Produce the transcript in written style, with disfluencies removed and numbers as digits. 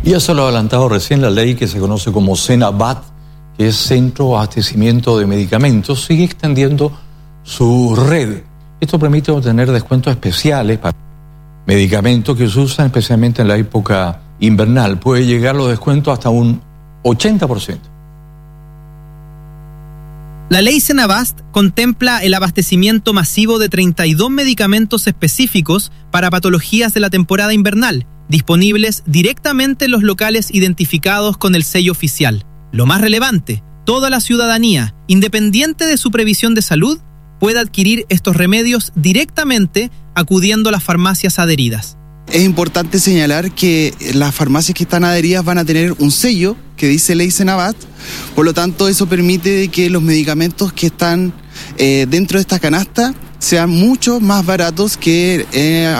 Y eso lo ha adelantado recién la ley que se conoce como Senabat, que es Centro de Abastecimiento de Medicamentos, sigue extendiendo su red. Esto permite obtener descuentos especiales para medicamentos que se usan especialmente en la época invernal. Puede llegar los descuentos hasta un 80%. La ley Senabast contempla el abastecimiento masivo de 32 medicamentos específicos para patologías de la temporada invernal, disponibles directamente en los locales identificados con el sello oficial. Lo más relevante, toda la ciudadanía, independiente de su previsión de salud, puede adquirir estos remedios directamente acudiendo a las farmacias adheridas. Es importante señalar que las farmacias que están adheridas van a tener un sello que dice Ley Senabast, por lo tanto eso permite que los medicamentos que están dentro de esta canasta sean mucho más baratos que